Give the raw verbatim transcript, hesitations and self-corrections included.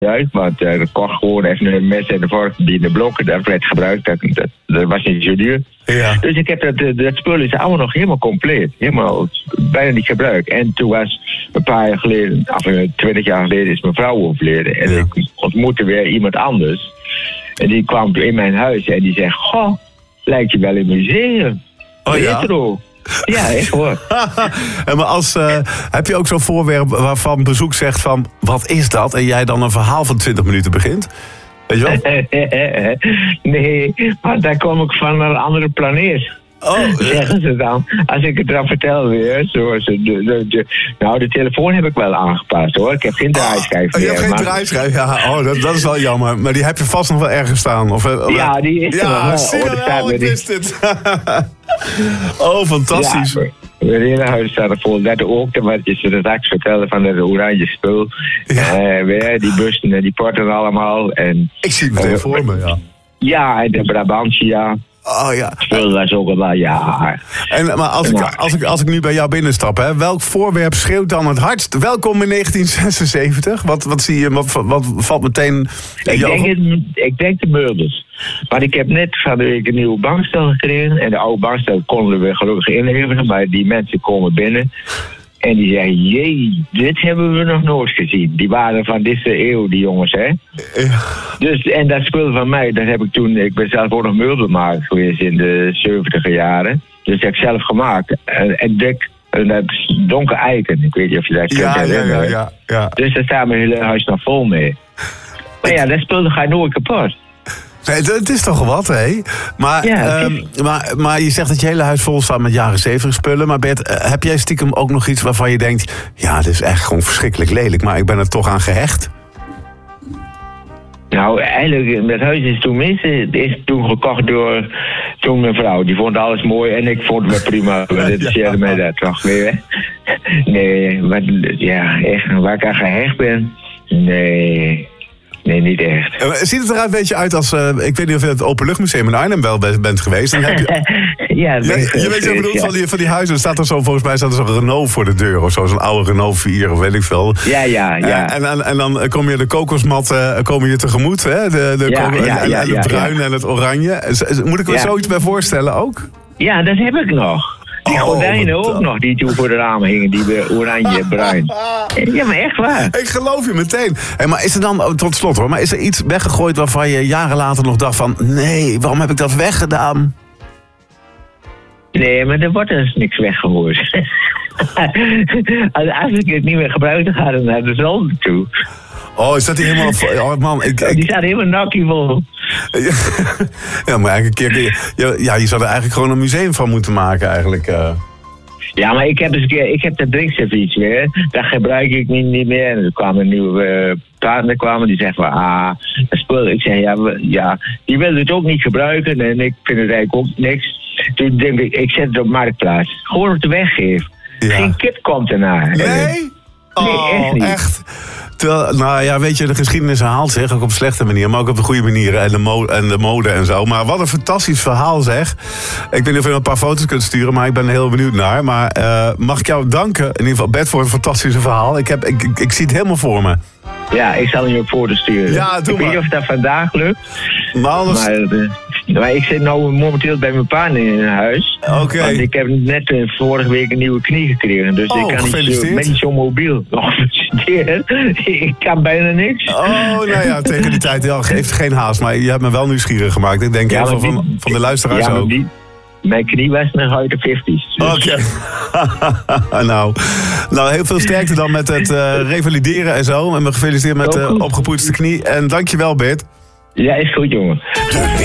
gebruikt, want uh, dat kocht gewoon even een mes en de vork die in de blokken, dat werd gebruikt, dat, dat, dat was niet zo duur. Ja. Dus ik heb dat, dat spul is allemaal nog helemaal compleet, helemaal bijna niet gebruikt. En toen was een paar jaar geleden, of twintig jaar geleden, is mijn vrouw overleden. En ja. ik ontmoette weer iemand anders. En die kwam in mijn huis en die zei, goh, lijkt je wel in een museum. Oh ja? Retro. Ja, echt hoor. Maar als, uh, heb je ook zo'n voorwerp waarvan bezoek zegt van, wat is dat? En jij dan een verhaal van twintig minuten begint? Weet je wel? Nee, maar daar kom ik van een andere planeet. Oh, zeggen ze dan. Als ik het dan vertel weer. Zoals de, de, de, nou, de telefoon heb ik wel aangepast hoor. Ik heb geen draaischijf meer. Oh, je hebt geen maar... draaischijf? Ja, oh, dat, dat is wel jammer. Maar die heb je vast nog wel ergens staan. Of, of, ja, die is er ja, wel. Zie je oh, wel, ik wist het. Oh, fantastisch. Ja, mijn hele huis staat er vol. Dat ook, wat je ze straks vertelde van de oranje spul. Ja. Uh, weer, die bussen en die porten allemaal. En, ik zie het meteen uh, voor me, ja. Ja, en de Brabantia. Oh ja. Spul was ook wel, ja. En, maar als ik, als, ik, als ik nu bij jou binnenstap, hè, welk voorwerp schreeuwt dan het hardst? Welkom in negentien zesenzeventig. Wat, wat zie je, wat, wat valt meteen... Ik denk, het, ik denk de meubels. Maar ik heb net van de week een nieuwe bankstel gekregen. En de oude bankstel konden we gelukkig inleveren. Maar die mensen komen binnen. En die zeggen, jee, dit hebben we nog nooit gezien. Die waren van deze eeuw, die jongens, hè. Ja. Dus, en dat spul van mij, dat heb ik toen... Ik ben zelf ook nog meubelmaker geweest in de zeventiger jaren. Dus dat heb ik zelf gemaakt. En, en dik, en dat is donker eiken. Ik weet niet of je dat kunt ja, herinneren. Ja, ja, ja. Dus daar staat mijn hele huis nog vol mee. Maar ja, dat spul gaat nooit kapot. Nee, het is toch wat, hé? Maar, ja, um, maar, maar je zegt dat je hele huis vol staat met jaren zeventig spullen. Maar Bert, heb jij stiekem ook nog iets waarvan je denkt... ja, dit is echt gewoon verschrikkelijk lelijk, maar ik ben er toch aan gehecht? Nou, eigenlijk, dat huis is toen mis, is toen gekocht door toen mijn vrouw. Die vond alles mooi en ik vond het prima. Maar dat interesseerde mij dat toch weer. Nee, maar ja, echt, waar ik aan gehecht ben... Nee... Nee, niet echt. Uh, ziet het eruit een beetje uit als... Uh, ik weet niet of je het Openluchtmuseum in Arnhem wel bent geweest. Dan heb je, ja, dat ben ik je, je weet wat ik bedoel, van die, van die huizen. Er staat er zo, volgens mij staat er zo'n Renault voor de deur. Of zo, zo'n oude Renault vier of weet ik veel. Ja, ja, ja. Uh, en, en, en dan kom je de kokosmat uh, kom je tegemoet. Hè? De, de ja, kokos, ja, en, ja, en het ja, bruin ja. en het oranje. Moet ik me ja. zoiets bij voorstellen ook? Ja, dat heb ik nog. Die oh, gordijnen ook nog, die toen voor de ramen hingen, die oranje, bruin. Ja, maar echt waar. Ik geloof je meteen. Hey, maar is er dan, tot slot hoor, maar is er iets weggegooid waarvan je jaren later nog dacht van... nee, waarom heb ik dat weggedaan? Nee, maar er wordt dus niks weggegooid. als, als ik het niet meer gebruik, dan gaat het naar de zolder toe. Oh, is dat die helemaal... Oh man, ik, ik... Die staat helemaal nakkie vol. Ja, maar eigenlijk een keer... Ja, ja, je zou er eigenlijk gewoon een museum van moeten maken eigenlijk. Uh. Ja, maar ik heb eens een keer... Ik heb dat drinkservies weer. Dat gebruik ik niet, niet meer. En er kwam een nieuwe uh, partner kwamen. Die zei van... Ah, dat spul. Ik zei, ja, we, ja... Die wilde het ook niet gebruiken. En ik vind het eigenlijk ook niks. Toen denk ik... Ik zet het op Marktplaats. Gewoon op de weg geef. Ja. Geen kip komt ernaar. Nee? Nee, oh, echt niet. Echt? Terwijl, nou ja, weet je, de geschiedenis herhaalt zich, ook op een slechte manier, maar ook op de goede manier en de, mode, en de mode en zo. Maar wat een fantastisch verhaal zeg. Ik weet niet of je een paar foto's kunt sturen, maar ik ben er heel benieuwd naar. Maar uh, mag ik jou danken, in ieder geval Bert, voor het fantastische verhaal. Ik, heb, ik, ik, ik zie het helemaal voor me. Ja, ik zal je ook foto's sturen. Ja, doe ik maar. weet niet of dat vandaag lukt. Maar, anders... maar, uh, maar ik zit nu momenteel bij mijn partner in huis. Oké. Okay. Want ik heb net uh, vorige week een nieuwe knie gekregen. Dus oh, ik kan niet zo, ben niet zo mobiel. Ik kan bijna niks. Oh, nou ja, tegen die tijd ja, geeft geen haast. Maar je hebt me wel nieuwsgierig gemaakt. Ik denk ja, heel veel van, die, van de luisteraars ja, ook. Die, mijn knie was nog uit de vijftiger. Dus. Oké. Okay. nou, nou, heel veel sterkte dan met het uh, revalideren en zo. En me gefeliciteerd met de uh, opgepoetste knie. En dankjewel, Bert. Ja, is goed, jongen.